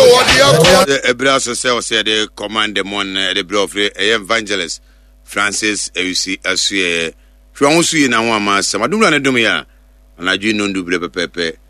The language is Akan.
Ebra so say the command the mon the brofre evangelist Francis Ewisi asue hwe won su yi na ho ama sam adumra ne dum ya anaju no ndu bre pepepe